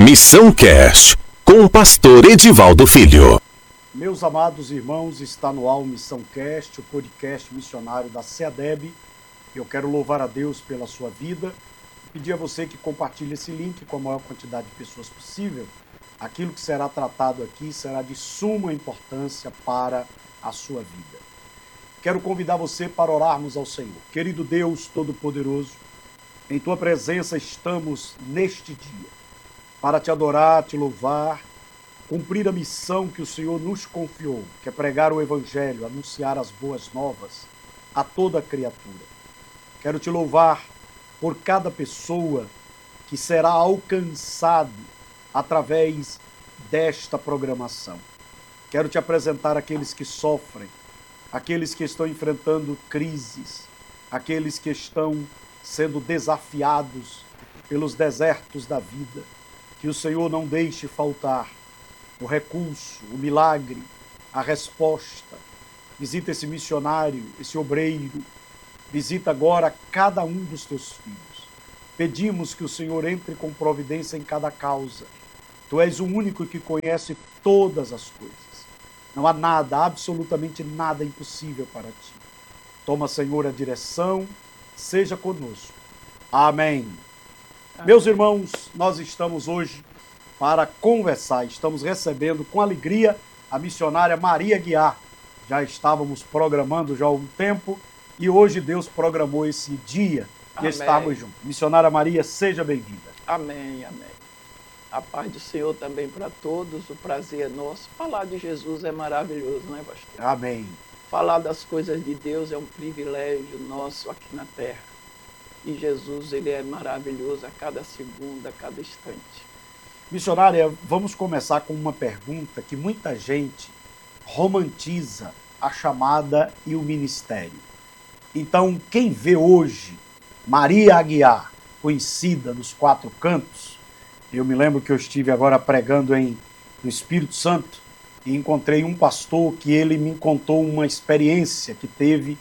Missão Cast, com o pastor Edivaldo Filho. Meus amados irmãos, está no ar o Missão Cast, o podcast missionário da CEADEB. Eu quero louvar a Deus pela sua vida e pedir a você que compartilhe esse link com a maior quantidade de pessoas possível. Aquilo que será tratado aqui será de suma importância para a sua vida. Quero convidar você para orarmos ao Senhor. Querido Deus Todo-Poderoso, em Tua presença estamos neste dia para Te adorar, Te louvar, cumprir a missão que o Senhor nos confiou, que é pregar o Evangelho, anunciar as boas novas a toda criatura. Quero Te louvar por cada pessoa que será alcançado através desta programação. Quero Te apresentar aqueles que sofrem, aqueles que estão enfrentando crises, aqueles que estão sendo desafiados pelos desertos da vida. Que o Senhor não deixe faltar o recurso, o milagre, a resposta. Visita esse missionário, esse obreiro. Visita agora cada um dos Teus filhos. Pedimos que o Senhor entre com providência em cada causa. Tu és o único que conhece todas as coisas. Não há nada, absolutamente nada impossível para Ti. Toma, Senhor, a direção. Seja conosco. Amém. Meus irmãos, nós estamos hoje para conversar. Estamos recebendo com alegria a missionária Maria Aguiar. Já estávamos programando já há algum tempo e hoje Deus programou esse dia de estarmos juntos. Missionária Maria, seja bem-vinda. Amém, amém. A paz do Senhor também para todos, o prazer é nosso. Falar de Jesus é maravilhoso, não é, pastor? Amém. Falar das coisas de Deus é um privilégio nosso aqui na terra. E Jesus, ele é maravilhoso a cada segundo, a cada instante. Missionária, vamos começar com uma pergunta que muita gente romantiza a chamada e o ministério. Então, quem vê hoje Maria Aguiar, conhecida nos quatro cantos, eu me lembro que eu estive agora pregando no Espírito Santo e encontrei um pastor que ele me contou uma experiência que teve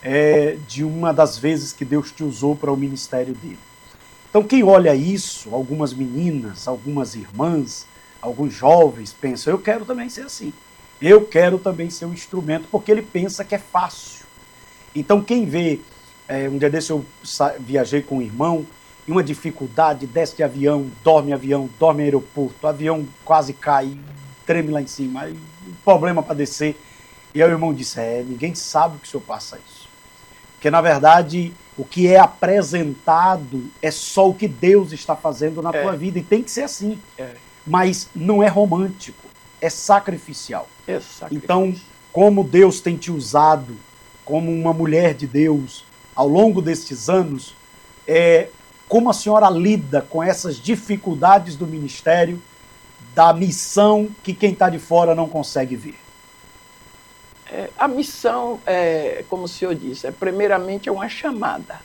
de uma das vezes que Deus te usou para o ministério dele. Então, quem olha isso, algumas meninas, algumas irmãs, alguns jovens pensam, eu quero também ser assim. Eu quero também ser um instrumento, porque ele pensa que é fácil. Então, quem vê, um dia desse eu viajei com um irmão, e uma dificuldade, desce de avião, dorme em aeroporto, o avião quase cai, treme lá em cima, aí, problema para descer. E aí o irmão disse, ninguém sabe que o senhor passa isso. Porque, na verdade, o que é apresentado é só o que Deus está fazendo na tua vida. E tem que ser assim. Mas não é romântico, é sacrificial. Então, como Deus tem te usado como uma mulher de Deus ao longo destes anos, como a senhora lida com essas dificuldades do ministério, da missão que quem está de fora não consegue ver? A missão, como o senhor disse, primeiramente é uma chamada.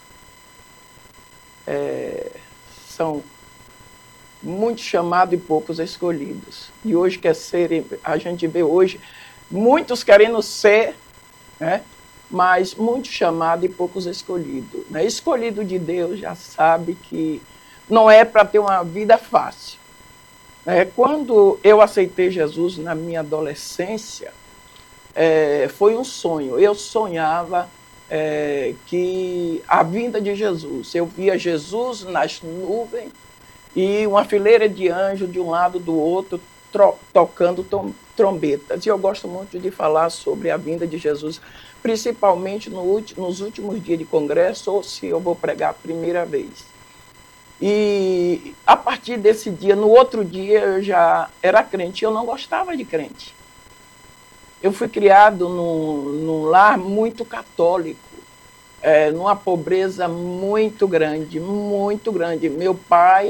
São muitos chamados e poucos escolhidos. E hoje a gente vê hoje muitos querendo ser, né? Mas muitos chamados e poucos escolhidos. Né? Escolhido de Deus já sabe que não é para ter uma vida fácil. Quando eu aceitei Jesus na minha adolescência, foi um sonho. Eu sonhava que a vinda de Jesus, eu via Jesus nas nuvens e uma fileira de anjos de um lado do outro tocando trombetas. E eu gosto muito de falar sobre a vinda de Jesus, principalmente nos últimos dias de congresso, ou se eu vou pregar a primeira vez. E a partir desse dia, no outro dia, eu já era crente. Eu não gostava de crente. Eu fui criado num lar muito católico, numa pobreza muito grande, muito grande. Meu pai,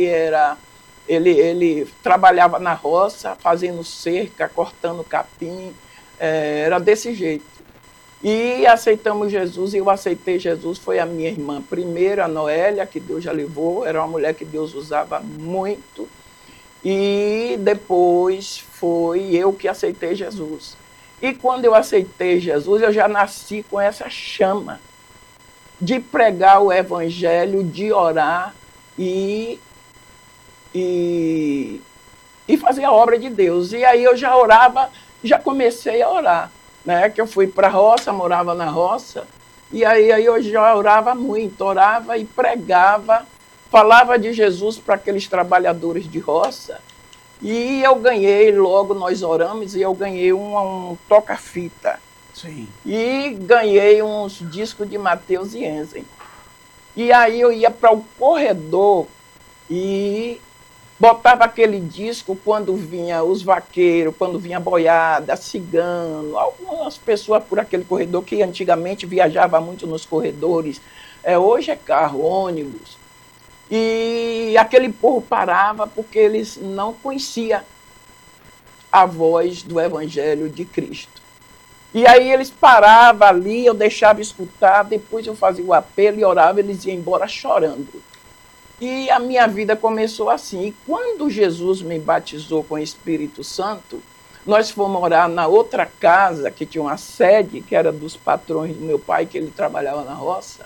ele trabalhava na roça, fazendo cerca, cortando capim, era desse jeito. E aceitamos Jesus, e eu aceitei Jesus, foi a minha irmã primeiro, a Noélia, que Deus já levou, era uma mulher que Deus usava muito. E depois foi eu que aceitei Jesus. E quando eu aceitei Jesus, eu já nasci com essa chama de pregar o Evangelho, de orar e e fazer a obra de Deus. E aí eu já orava, já comecei a orar, né? Que eu fui para a roça, morava na roça, e aí eu já orava muito, orava e pregava, falava de Jesus para aqueles trabalhadores de roça, e eu ganhei, logo nós oramos, e eu ganhei um toca-fita. Sim. E ganhei uns discos de Mateus e Enzen. E aí eu ia para o corredor e botava aquele disco quando vinha os vaqueiros, quando vinha boiada, cigano, algumas pessoas por aquele corredor que antigamente viajava muito nos corredores. Hoje é carro, ônibus. E aquele povo parava porque eles não conheciam a voz do Evangelho de Cristo. E aí eles paravam ali, eu deixava escutar, depois eu fazia o apelo e orava, eles iam embora chorando. E a minha vida começou assim. E quando Jesus me batizou com o Espírito Santo, nós fomos morar na outra casa, que tinha uma sede, que era dos patrões do meu pai, que ele trabalhava na roça.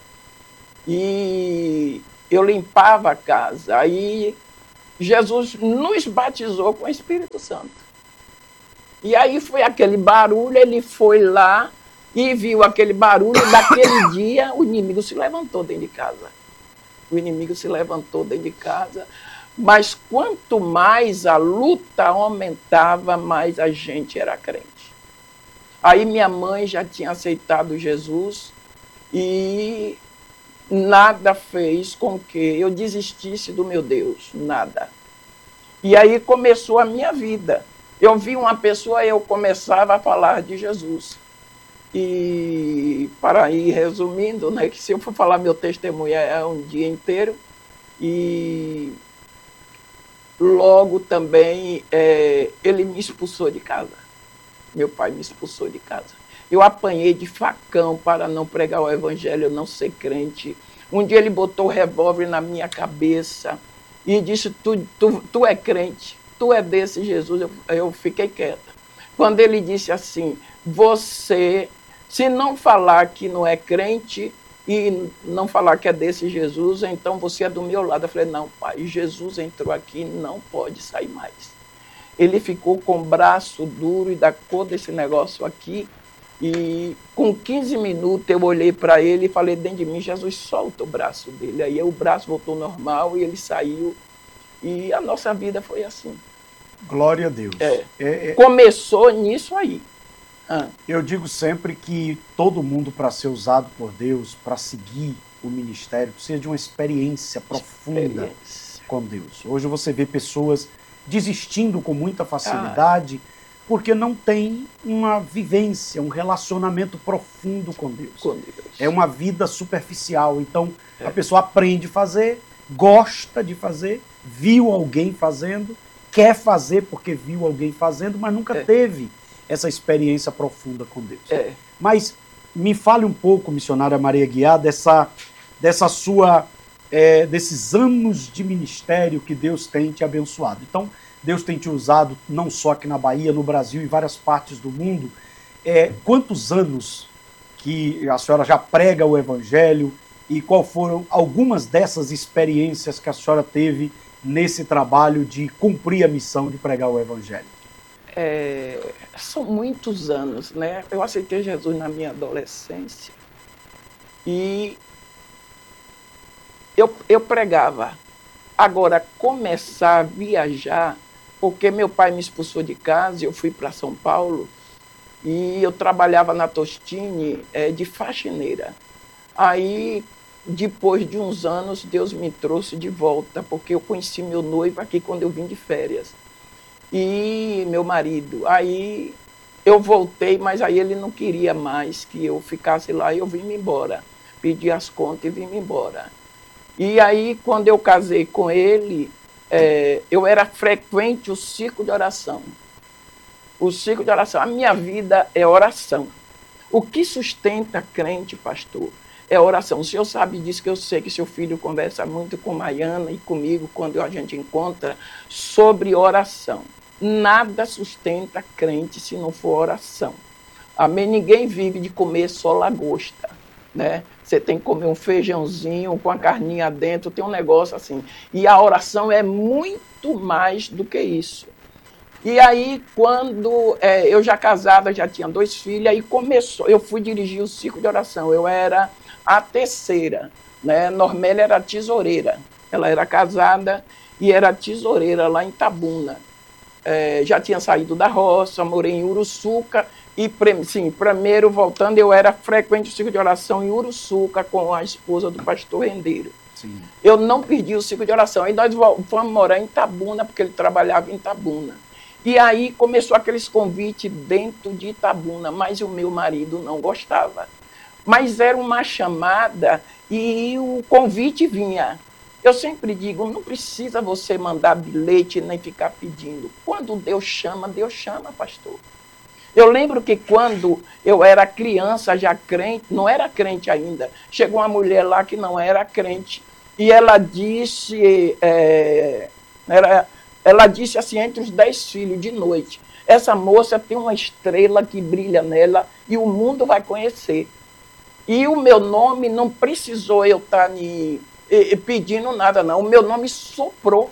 E eu limpava a casa. Aí Jesus nos batizou com o Espírito Santo. E aí foi aquele barulho, ele foi lá e viu aquele barulho, e daquele dia o inimigo se levantou dentro de casa. O inimigo se levantou dentro de casa, mas quanto mais a luta aumentava, mais a gente era crente. Aí minha mãe já tinha aceitado Jesus e nada fez com que eu desistisse do meu Deus, nada. E aí começou a minha vida. Eu vi uma pessoa e eu começava a falar de Jesus. E para ir resumindo, né, que se eu for falar meu testemunho é um dia inteiro, e logo também ele me expulsou de casa. Meu pai me expulsou de casa. Eu apanhei de facão para não pregar o evangelho, não ser crente. Um dia ele botou o revólver na minha cabeça e disse, tu é crente, tu é desse Jesus. Eu fiquei quieta. Quando ele disse assim, você, se não falar que não é crente e não falar que é desse Jesus, então você é do meu lado. Eu falei, não, pai, Jesus entrou aqui, não pode sair mais. Ele ficou com o braço duro e da cor desse negócio aqui, e com 15 minutos eu olhei para ele e falei dentro de mim, Jesus, solta o braço dele. Aí o braço voltou normal e ele saiu, e a nossa vida foi assim. Glória a Deus. Começou nisso aí. Eu digo sempre que todo mundo, para ser usado por Deus, para seguir o ministério, precisa de uma experiência profunda com Deus. Hoje você vê pessoas desistindo com muita facilidade porque não tem uma vivência, um relacionamento profundo com Deus. É uma vida superficial. Então, a pessoa aprende a fazer, gosta de fazer, viu alguém fazendo, quer fazer porque viu alguém fazendo, mas nunca teve essa experiência profunda com Deus. Mas me fale um pouco, missionária Maria Guiar, desses anos de ministério que Deus tem te abençoado. Então, Deus tem te usado não só aqui na Bahia, no Brasil e em várias partes do mundo. Quantos anos que a senhora já prega o Evangelho e qual foram algumas dessas experiências que a senhora teve nesse trabalho de cumprir a missão de pregar o Evangelho? São muitos anos, né? Eu aceitei Jesus na minha adolescência e eu pregava. Agora, começar a viajar, porque meu pai me expulsou de casa e eu fui para São Paulo e eu trabalhava na Tostine de faxineira. Aí, depois de uns anos, Deus me trouxe de volta, porque eu conheci meu noivo aqui quando eu vim de férias. E meu marido. Aí eu voltei, mas aí ele não queria mais que eu ficasse lá e eu vim embora. Pedi as contas e vim embora. E aí, quando eu casei com ele, eu era frequente o ciclo de oração. O ciclo de oração. A minha vida é oração. O que sustenta crente, pastor, é oração. O senhor sabe disso, que eu sei que seu filho conversa muito com Maiana e comigo quando a gente encontra sobre oração. Nada sustenta crente se não for oração. Amém? Ninguém vive de comer só lagosta, né? Você tem que comer um feijãozinho com a carninha dentro, tem um negócio assim. E a oração é muito muito mais do que isso. E aí, quando eu já casada, já tinha 2 filhos, aí começou, eu fui dirigir o círculo de oração, eu era a terceira, né? Normélia era tesoureira, ela era casada e era tesoureira lá em Itabuna. Já tinha saído da roça, morei em Uruçuca, e sim, primeiro voltando, eu era frequente o círculo de oração em Uruçuca com a esposa do pastor Rendeiro. Sim. Eu não perdi o ciclo de oração. Aí nós fomos morar em Itabuna, porque ele trabalhava em Itabuna. E aí começou aqueles convites dentro de Itabuna, mas o meu marido não gostava. Mas era uma chamada e o convite vinha. Eu sempre digo, não precisa você mandar bilhete nem ficar pedindo. Quando Deus chama, pastor. Eu lembro que quando eu era criança, já crente, não era crente ainda, chegou uma mulher lá que não era crente, e ela disse, ela disse assim, entre os 10 filhos de noite, essa moça tem uma estrela que brilha nela e o mundo vai conhecer. E o meu nome não precisou eu estar pedindo nada, não. O meu nome soprou,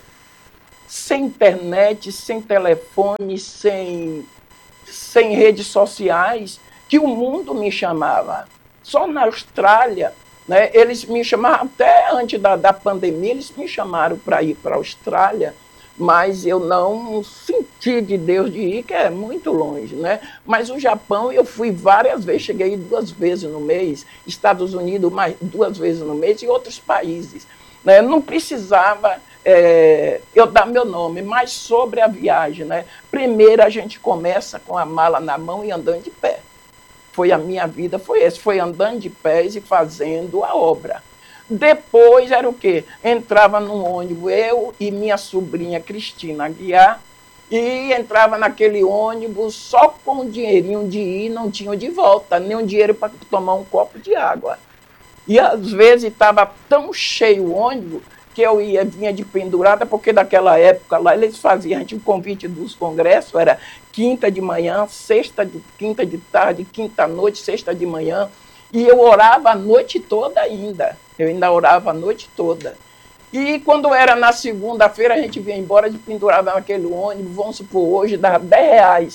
sem internet, sem telefone, sem redes sociais, que o mundo me chamava. Só na Austrália, né, eles me chamaram, até antes da pandemia, eles me chamaram para ir para a Austrália, mas eu não senti de Deus de ir, que é muito longe, né? Mas o Japão eu fui várias vezes, cheguei 2 vezes no mês, Estados Unidos mais 2 vezes no mês e outros países. Né? Não precisava eu dar meu nome, mas sobre a viagem, né? Primeiro a gente começa com a mala na mão e andando de pé. Foi a minha vida, foi andando de pés e fazendo a obra. Depois era o quê? Entrava num ônibus, eu e minha sobrinha Cristina Aguiar, e entrava naquele ônibus só com o dinheirinho de ir, não tinha de volta, nem um dinheiro para tomar um copo de água. E às vezes estava tão cheio o ônibus que eu vinha de pendurada, porque naquela época lá eles faziam, a gente, o convite dos congressos era quinta de manhã, quinta de tarde, quinta à noite, sexta de manhã, e eu orava a noite toda ainda. Eu ainda orava a noite toda. E quando era na segunda-feira, a gente vinha embora de pendurada naquele ônibus, vamos supor, hoje dá R$10.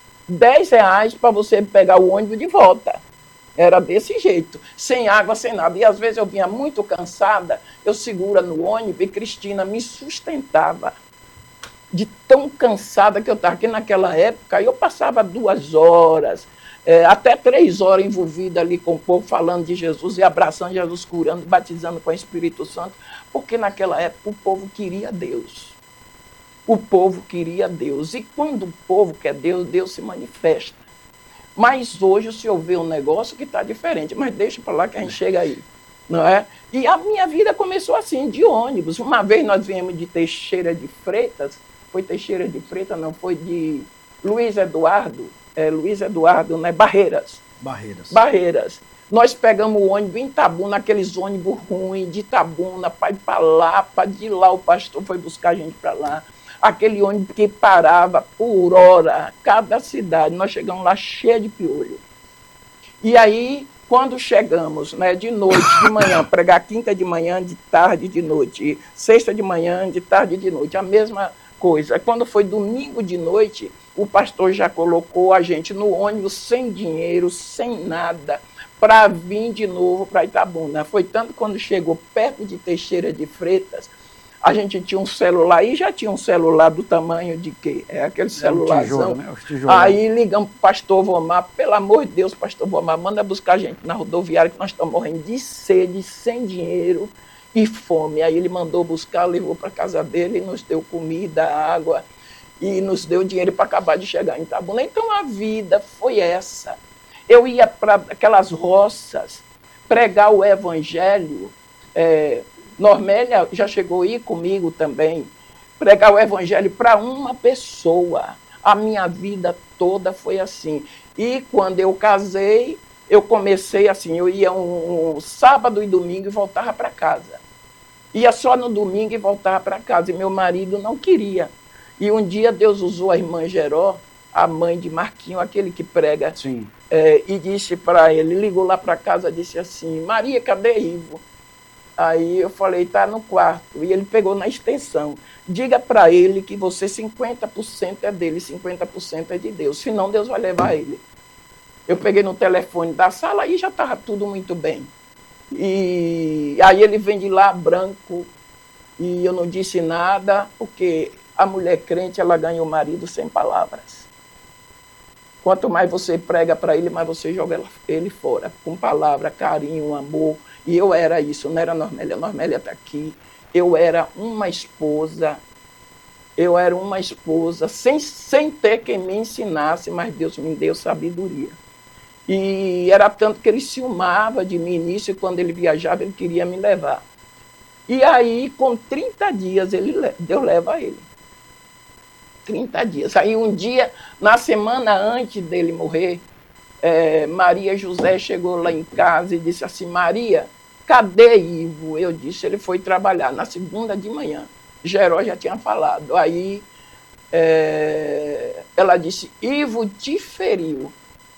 R$10 para você pegar o ônibus de volta. Era desse jeito, sem água, sem nada. E às vezes eu vinha muito cansada, eu segura no ônibus e Cristina me sustentava. De tão cansada que eu estava, que naquela época eu passava 2 horas, até 3 horas envolvida ali com o povo, falando de Jesus e abraçando Jesus, curando, batizando com o Espírito Santo, porque naquela época o povo queria Deus. O povo queria Deus. E quando o povo quer Deus, Deus se manifesta. Mas hoje o senhor vê um negócio que está diferente, mas deixa para lá que a gente chega aí. Não é? E a minha vida começou assim, de ônibus. Uma vez nós viemos de Teixeira de Freitas, foi Teixeira de Freitas, não, foi de Luiz Eduardo, né? Barreiras. Nós pegamos o ônibus em Itabuna, aqueles ônibus ruins de Itabuna, para ir para lá, de lá o pastor foi buscar a gente para lá. Aquele ônibus que parava por hora, cada cidade. Nós chegamos lá cheio de piolho. E aí, quando chegamos, né, de noite, de manhã, pregar quinta de manhã, de tarde, de noite, sexta de manhã, de tarde, de noite, a mesma coisa. Quando foi domingo de noite, o pastor já colocou a gente no ônibus sem dinheiro, sem nada, para vir de novo para Itabuna. Foi tanto quando chegou perto de Teixeira de Freitas, a gente tinha um celular, e já tinha um celular do tamanho de quê? Aquele celularzão. Né? Aí ligamos para o pastor Vomar, pelo amor de Deus, pastor Vomar, manda buscar a gente na rodoviária, que nós estamos morrendo de sede, sem dinheiro e fome. Aí ele mandou buscar, levou para a casa dele, nos deu comida, água, e nos deu dinheiro para acabar de chegar em Itabuna. Então a vida foi essa. Eu ia para aquelas roças, pregar o evangelho, Normélia já chegou aí comigo também, pregar o evangelho para uma pessoa. A minha vida toda foi assim. E quando eu casei, eu comecei assim, eu ia um sábado e domingo e voltava para casa. Ia só no domingo e voltava para casa, e meu marido não queria. E um dia Deus usou a irmã Geró, a mãe de Marquinho, aquele que prega, e disse para ele, ligou lá para casa, disse assim, Maria, cadê Ivo? Aí eu falei, tá no quarto. E ele pegou na extensão. Diga para ele que você 50% é dele, 50% é de Deus. Senão Deus vai levar ele. Eu peguei no telefone da sala e já estava tudo muito bem. E aí ele vem de lá branco e eu não disse nada, porque a mulher crente, ela ganha o marido sem palavras. Quanto mais você prega para ele, mais você joga ele fora, com palavra, carinho, amor. E eu era isso, não era Normélia. Normélia está aqui. Eu era uma esposa sem ter quem me ensinasse, mas Deus me deu sabedoria. E era tanto que ele ciumava de mim início, e quando ele viajava, ele queria me levar. E aí, com 30 dias, Deus leva ele. 30 dias. Aí um dia, na semana antes dele morrer, Maria José chegou lá em casa e disse assim, Maria, cadê Ivo? Eu disse, ele foi trabalhar na segunda de manhã. Geró já tinha falado. Aí ela disse, Ivo te feriu.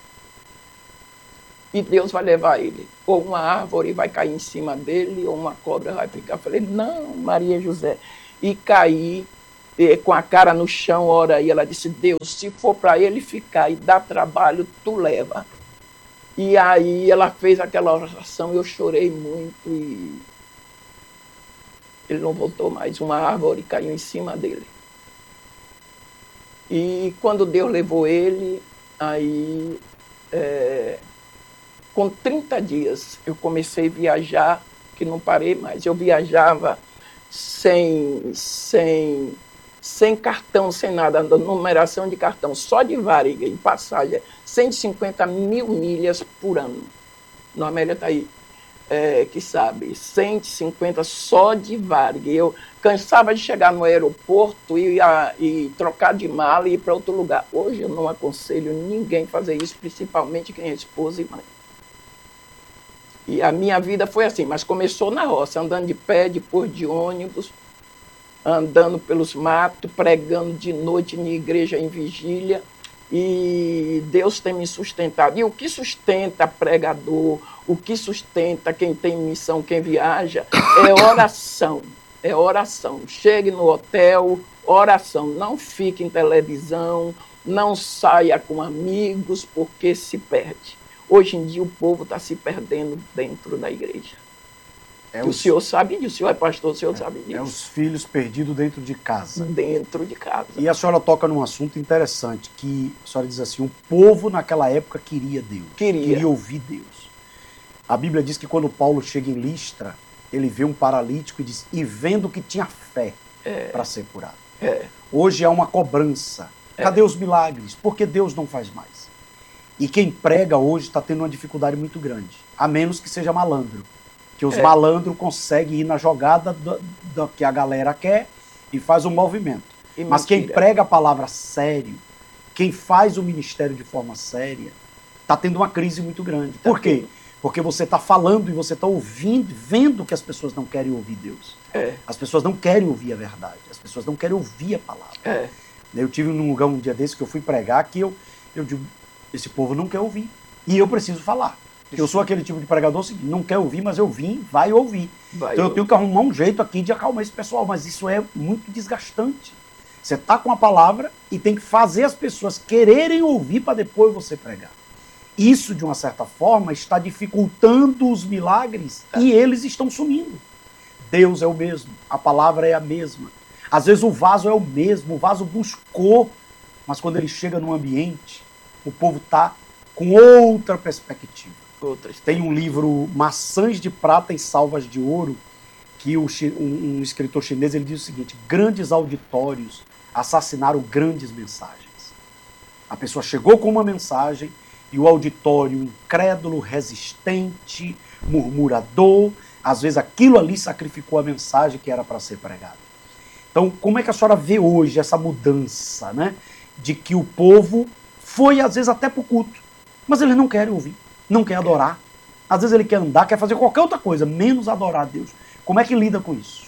E Deus vai levar ele. Ou uma árvore vai cair em cima dele, ou uma cobra vai ficar. Eu falei, não, Maria José. E caí com a cara no chão, ora aí. Ela disse, Deus, se for para ele ficar e dar trabalho, tu leva. E aí ela fez aquela oração, eu chorei muito e ele não voltou mais. Uma árvore caiu em cima dele. E quando Deus levou ele, aí... com 30 dias, eu comecei a viajar, que não parei mais. Eu viajava sem cartão, sem nada, numeração de cartão, só de Varig, em passagem, 150 mil milhas por ano. Normélia está aí, que sabe, 150 só de Varig. Eu cansava de chegar no aeroporto e trocar de mala e ir para outro lugar. Hoje eu não aconselho ninguém a fazer isso, principalmente quem é esposa e mãe. E a minha vida foi assim, mas começou na roça, andando de pé, depois de ônibus, andando pelos matos, pregando de noite em igreja, em vigília, e Deus tem me sustentado. E o que sustenta pregador, o que sustenta quem tem missão, quem viaja, é oração, é oração. Chegue no hotel, oração, não fique em televisão, não saia com amigos, porque se perde. Hoje em dia o povo está se perdendo dentro da igreja. O senhor sabe disso, o senhor é pastor, o senhor sabe disso. Os filhos perdidos dentro de casa. Dentro de casa. E a senhora toca num assunto interessante, que a senhora diz assim, o povo naquela época queria Deus. Queria ouvir Deus. A Bíblia diz que quando Paulo chega em Listra, ele vê um paralítico e vendo que tinha fé para ser curado. Hoje é uma cobrança. Cadê os milagres? Por que Deus não faz mais? E quem prega hoje está tendo uma dificuldade muito grande, a menos que seja malandro. Que os malandros conseguem ir na jogada do que a galera quer e faz um movimento. Mas quem prega a palavra sério, quem faz o ministério de forma séria, está tendo uma crise muito grande. Por quê? Porque você está falando e você está ouvindo, vendo que as pessoas não querem ouvir Deus. As pessoas não querem ouvir a verdade, as pessoas não querem ouvir a palavra. Eu tive num lugar um dia desse que eu fui pregar que eu digo, esse povo não quer ouvir. E eu preciso falar. Eu sou aquele tipo de pregador que não quer ouvir, mas eu vim, vai ouvir. Então eu tenho que arrumar um jeito aqui de acalmar esse pessoal, mas isso é muito desgastante. Você está com a palavra e tem que fazer as pessoas quererem ouvir para depois você pregar. Isso, de uma certa forma, está dificultando os milagres e eles estão sumindo. Deus é o mesmo, a palavra é a mesma. Às vezes o vaso é o mesmo, o vaso buscou, mas quando ele chega num ambiente, o povo está com outra perspectiva. Tem um livro, Maçãs de Prata e Salvas de Ouro, que um escritor chinês ele diz o seguinte, grandes auditórios assassinaram grandes mensagens. A pessoa chegou com uma mensagem e o auditório incrédulo, resistente, murmurador, às vezes aquilo ali sacrificou a mensagem que era para ser pregada. Então, como é que a senhora vê hoje essa mudança, né? De que o povo foi, às vezes, até para o culto, mas eles não querem ouvir, não querem adorar. Às vezes ele quer andar, quer fazer qualquer outra coisa, menos adorar a Deus. Como é que lida com isso?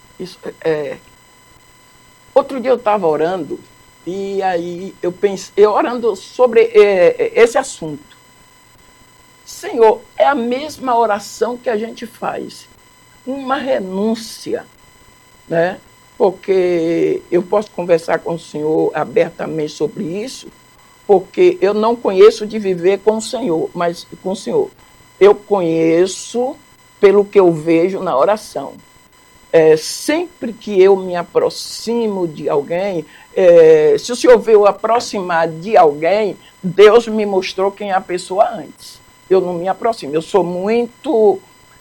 Outro dia eu estava orando, e aí eu pensei, orando sobre esse assunto. Senhor, é a mesma oração que a gente faz. uma renúncia, né? Porque eu posso conversar com o senhor abertamente sobre isso, porque eu não conheço de viver com o senhor, mas com o senhor. Eu conheço pelo que eu vejo na oração. Sempre que eu me aproximo de alguém, se o senhor vê eu aproximar de alguém, Deus me mostrou quem é a pessoa antes. Eu não me aproximo, eu sou muito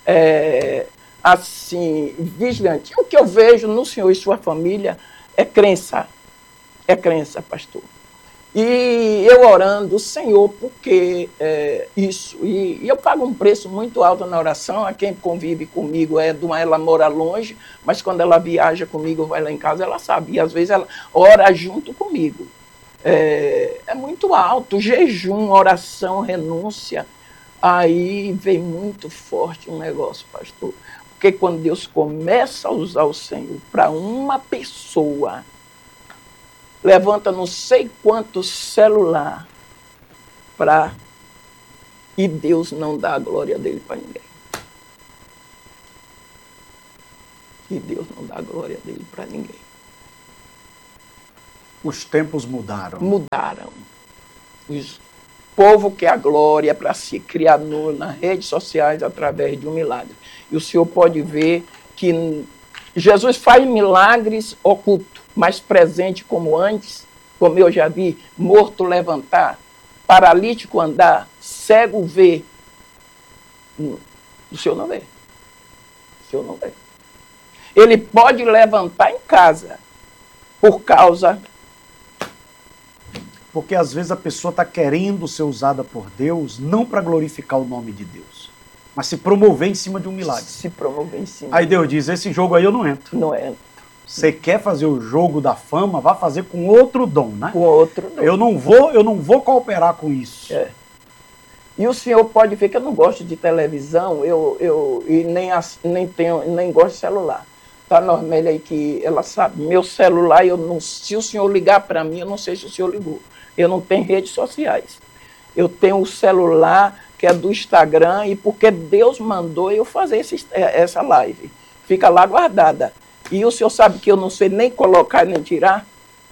assim, vigilante. O que eu vejo no senhor e sua família é crença, pastor. E eu orando, Senhor, porque isso, e eu pago um preço muito alto na oração. A quem convive comigo ela mora longe, mas quando ela viaja comigo, vai lá em casa, ela sabe, e às vezes ela ora junto comigo. É muito alto, jejum, oração, renúncia, aí vem muito forte um negócio, pastor, porque quando Deus começa a usar o Senhor para uma pessoa, levanta não sei quantos celular e Deus não dá a glória dele para ninguém. E Deus não dá a glória dele para ninguém. Os tempos mudaram. Mudaram. O povo quer a glória para se criar nas redes sociais através de um milagre. E o senhor pode ver que Jesus faz milagres ocultos, mas presente como antes, como eu já vi, morto levantar, paralítico andar, cego ver. O senhor não vê. O senhor não vê. Ele pode levantar em casa por causa... Porque às vezes a pessoa está querendo ser usada por Deus, não para glorificar o nome de Deus, mas se promover em cima de um milagre. Se promover em cima. Aí Deus diz, esse jogo aí eu não entro. Não entro. Você quer fazer o jogo da fama, vá fazer com outro dom, né? Com outro dom. Eu não vou cooperar com isso. E o senhor pode ver que eu não gosto de televisão, e nem gosto de celular. Tá, Normélia aí que ela sabe, meu celular, se o senhor ligar para mim, eu não sei se o senhor ligou. Eu não tenho redes sociais. Eu tenho o celular que é do Instagram, e porque Deus mandou eu fazer essa live. Fica lá guardada. E o senhor sabe que eu não sei nem colocar nem tirar?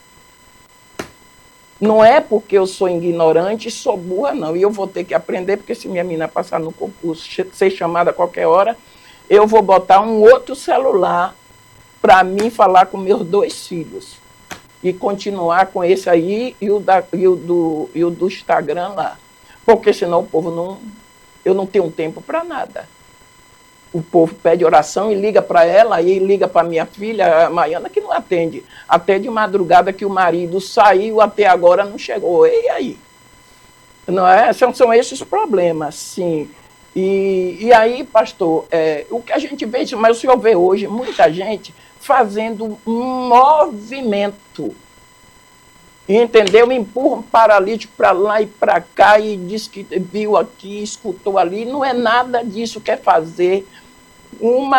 Não é porque eu sou ignorante e sou burra, não. E eu vou ter que aprender, porque se minha menina passar no concurso, ser chamada a qualquer hora, eu vou botar um outro celular para mim falar com meus 2 filhos. E continuar com esse aí e o do Instagram lá. Porque senão o povo não... Eu não tenho tempo para nada. O povo pede oração e liga para ela, e liga para minha filha, a Maiana, que não atende. Até de madrugada que o marido saiu, até agora não chegou. E aí? Não é? São esses os problemas, sim. E aí, pastor, o que a gente vê, mas o senhor vê hoje muita gente fazendo um movimento, entendeu? Empurra um paralítico para lá e para cá e diz que viu aqui, escutou ali. Não é nada disso, quer fazer um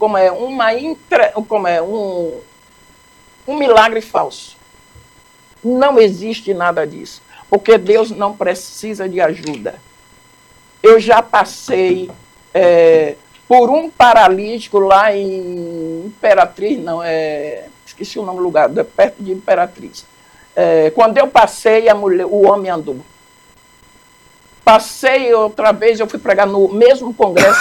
milagre falso. Não existe nada disso, porque Deus não precisa de ajuda. Eu já passei por um paralítico lá em Imperatriz, esqueci o nome do lugar, perto de Imperatriz. Quando eu passei, o homem andou. Passei outra vez, eu fui pregar no mesmo congresso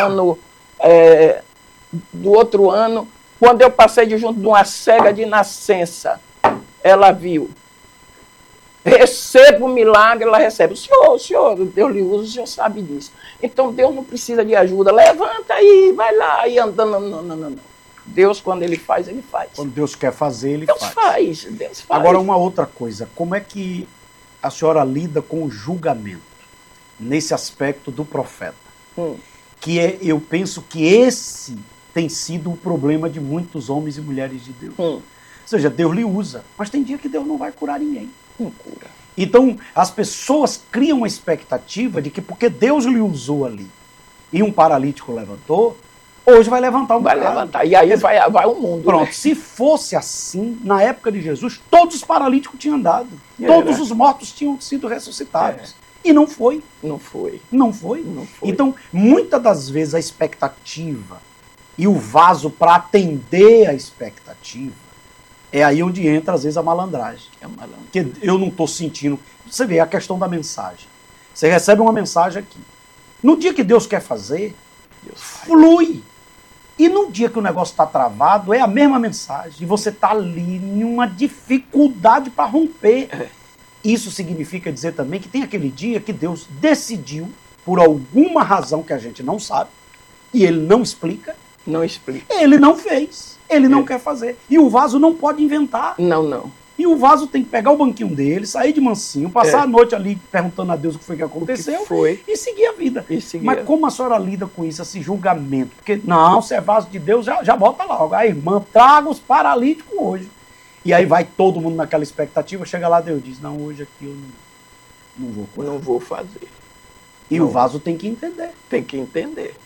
do outro ano. Quando eu passei junto de uma cega de nascença, ela viu. Recebo o milagre, ela recebe. O senhor, Deus lhe usa, o senhor sabe disso. Então, Deus não precisa de ajuda. Levanta aí, vai lá, aí andando. Não. Deus, quando ele faz, ele faz. Quando Deus quer fazer, ele Deus faz. Deus faz. Agora, uma outra coisa. Como é que a senhora lida com o julgamento nesse aspecto do profeta? Eu penso que esse tem sido o problema de muitos homens e mulheres de Deus. Ou seja, Deus lhe usa, mas tem dia que Deus não vai curar ninguém. Não cura. Então, as pessoas criam uma expectativa de que porque Deus lhe usou ali e um paralítico levantou, hoje vai levantar um bocado. Vai levantar, e aí vai o mundo. Pronto, né? Se fosse assim, na época de Jesus, todos os paralíticos tinham andado. Todos os mortos tinham sido ressuscitados. E não foi. Não foi. Não foi. Não foi. Então, muitas das vezes a expectativa e o vaso para atender a expectativa, é aí onde entra, às vezes, a malandragem. É uma malandragem. Porque eu não estou sentindo... Você vê a questão da mensagem. Você recebe uma mensagem aqui. No dia que Deus quer fazer, Deus faz. flui. E no dia que o negócio está travado, é a mesma mensagem. E você está ali em uma dificuldade para romper. É. Isso significa dizer também que tem aquele dia que Deus decidiu, por alguma razão que a gente não sabe, e ele não explica, Não explica. ele não fez, ele não quer fazer. E o vaso não pode inventar. Não, não. E o vaso tem que pegar o banquinho dele, sair de mansinho, passar a noite ali perguntando a Deus o que foi que aconteceu Que foi. e seguir a vida. E seguir. Mas como a senhora lida com isso, esse julgamento? Porque, não, se é vaso de Deus, já bota logo. A irmã, traga os paralíticos hoje. E aí vai todo mundo naquela expectativa, chega lá, Deus diz, não, hoje aqui eu não vou curar. Não vou fazer. E não. o vaso tem que entender. Tem que entender.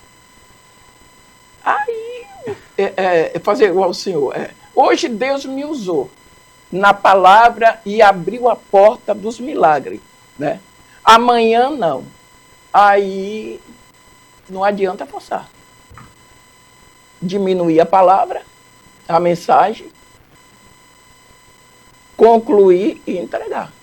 Aí, fazer igual o Senhor. Hoje Deus me usou na palavra e abriu a porta dos milagres, né? Amanhã não. Aí não adianta forçar. Diminuir a palavra, a mensagem, concluir e entregar.